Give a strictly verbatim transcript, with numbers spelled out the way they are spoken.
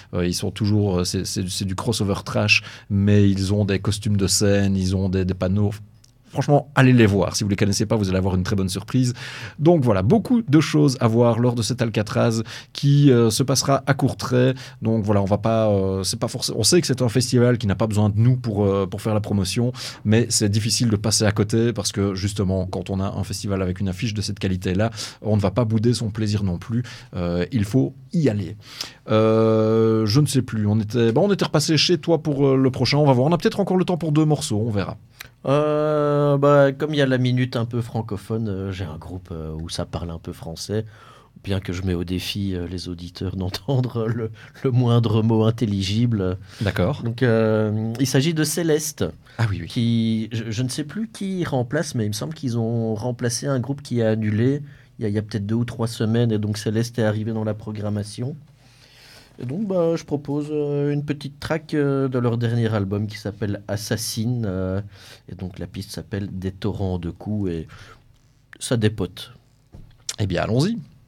Euh, ils sont toujours, c'est, c'est, c'est du crossover trash, mais ils ont des costumes de scène, ils ont des, des panneaux. Franchement, allez les voir. Si vous ne les connaissez pas, vous allez avoir une très bonne surprise. Donc voilà, beaucoup de choses à voir lors de cet Alcatraz qui euh, se passera à Courtrai. Donc voilà, on va pas, euh, c'est pas forcément. On sait que c'est un festival qui n'a pas besoin de nous pour euh, pour faire la promotion, mais c'est difficile de passer à côté parce que justement, quand on a un festival avec une affiche de cette qualité-là, on ne va pas bouder son plaisir non plus. Euh, il faut y aller. Euh, je ne sais plus. On était, bon, on était repassé chez toi pour euh, le prochain. On va voir. On a peut-être encore le temps pour deux morceaux. On verra. Euh, bah, comme il y a la minute un peu francophone, euh, j'ai un groupe euh, où ça parle un peu français, bien que je mets au défi euh, les auditeurs d'entendre le, le moindre mot intelligible. D'accord. Donc, euh, il s'agit de Céleste, Ah oui, oui. qui, je, je ne sais plus qui remplace, mais il me semble qu'ils ont remplacé un groupe qui a annulé il y a, il y a peut-être deux ou trois semaines, et donc Céleste est arrivé dans la programmation. Et donc, bah, je propose euh, une petite track euh, de leur dernier album qui s'appelle Assassine. Euh, et donc, la piste s'appelle Des torrents de coups et ça dépote. Eh bien, allons-y.